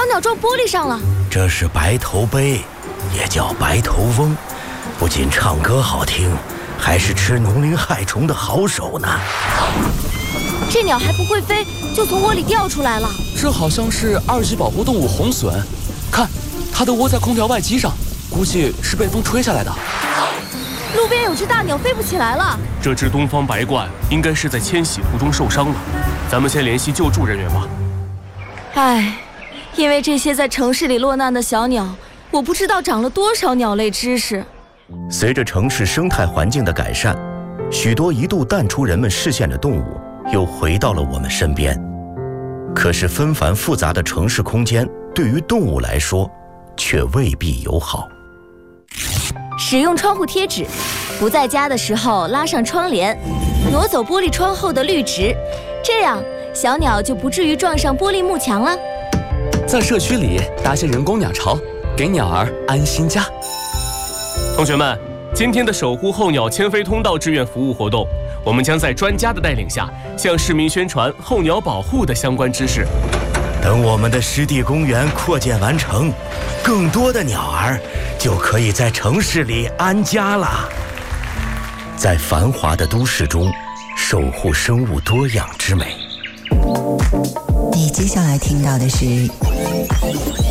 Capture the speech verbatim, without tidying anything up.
鸟撞玻璃上了。 这是白头鹎，也叫白头翁，不仅唱歌好听，还是吃农灵害虫的好手呢。 这鸟还不会飞，就从窝里掉出来了。 这好像是二级保护动物红隼，看，它都窝在空调外机上，估计是被风吹下来的。 路边有只大鸟飞不起来了。 这只东方白鹳应该是在迁徙途中受伤了，咱们先联系救助人员吧。 唉，因为这些在城市里落难的小鸟，我不知道长了多少鸟类知识。 随着城市生态环境的改善，许多一度淡出人们视线的动物又回到了我们身边。可是纷繁复杂的城市空间对于动物来说却未必友好。 使用窗户贴纸，不在家的时候拉上窗帘，挪走玻璃窗后的绿植，这样小鸟就不至于撞上玻璃幕墙了。 在社区里搭些人工鸟巢，给鸟儿安心家。 同学们，今天的守护候鸟迁飞通道志愿服务活动，我们将在专家的带领下，向市民宣传候鸟保护的相关知识。 等我们的湿地公园扩建完成，更多的鸟儿就可以在城市里安家了。在繁华的都市中，守护生物多样之美。 你接下来听到的是